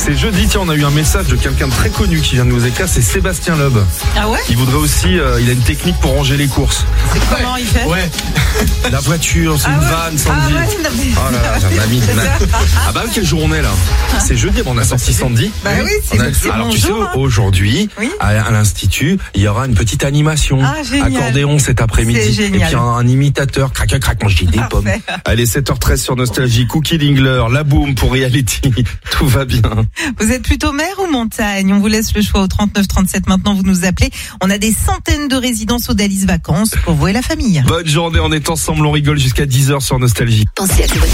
C'est jeudi, tiens, on a eu un message de quelqu'un de très connu qui vient de nous écrire, c'est Sébastien Loeb. Ah ouais? Il voudrait aussi, il a une technique pour ranger les courses. C'est comment il fait? Ouais. La voiture, c'est une vanne, Sandy. Oh là là, j'ai un ami. Ah bah oui, quelle journée là. C'est jeudi, on a sorti Sandy. Bah oui, c'est alors mon tu sais, jour, hein. Aujourd'hui, Oui. à l'Institut, il y aura une petite animation. Ah, génial. Accordéon cet après-midi. C'est génial. Et puis un imitateur, crac, mange des Parfait. pommes. Allez, 7h13 sur Nostalgie, Cookie Dingler, La Boom pour Reality. Tout va bien. Vous êtes plutôt mer ou montagne? On vous laisse le choix au 39 37. Maintenant, vous nous appelez. On a des centaines de résidences Odalis Vacances pour vous et la famille. Bonne journée, on est ensemble, on rigole jusqu'à 10h sur Nostalgie. Pensez à tout votre